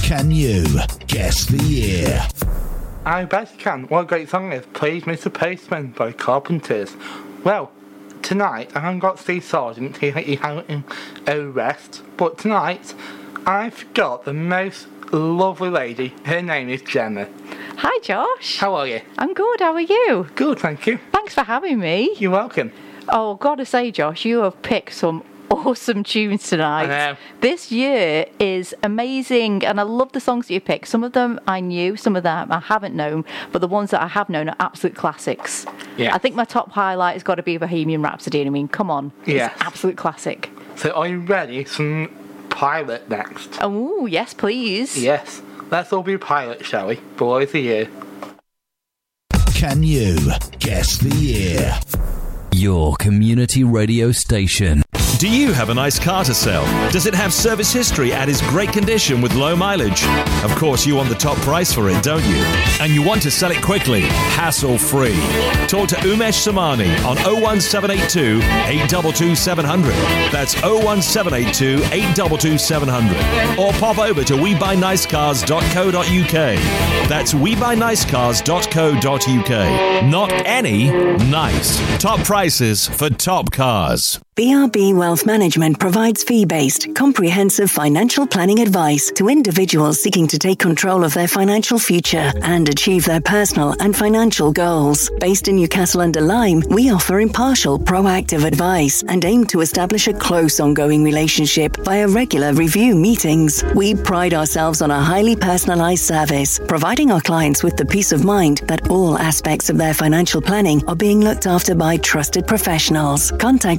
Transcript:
Can you guess the year? I bet you can. What a great song is Please Mr. Postman by Carpenters. Well, tonight I haven't got Steve Sargent, he had a rest, but tonight I've got the most lovely lady. Her name is Gemma. Hi Josh. How are you? I'm good, how are you? Good, thank you. Thanks for having me. You're welcome. Oh, gotta say Josh, you have picked some awesome tunes tonight. I know. This year is amazing and I love the songs that you picked. Some of them I knew, some of them I haven't known, but the ones that I have known are absolute classics. Yeah. I think my top highlight has got to be Bohemian Rhapsody. I mean, come on. Yes. It's an absolute classic. So are you ready? Some Pilot next. Oh, yes, please. Yes. Let's all be Pilot, shall we? Boys of the year. Can you guess the year? Your community radio station. Do you have a nice car to sell? Does it have service history and is great condition with low mileage? Of course, you want the top price for it, don't you? And you want to sell it quickly, hassle-free. Talk to Umesh Samani on 01782 822 700. That's 01782 822 700. Or pop over to webuynicecars.co.uk. That's webuynicecars.co.uk. Not any, nice. Top prices for top cars. BRB Wealth Management provides fee-based, comprehensive financial planning advice to individuals seeking to take control of their financial future and achieve their personal and financial goals. Based in Newcastle under Lyme, we offer impartial, proactive advice and aim to establish a close, ongoing relationship via regular review meetings. We pride ourselves on a highly personalised service, providing our clients with the peace of mind that all aspects of their financial planning are being looked after by trusted professionals. Contact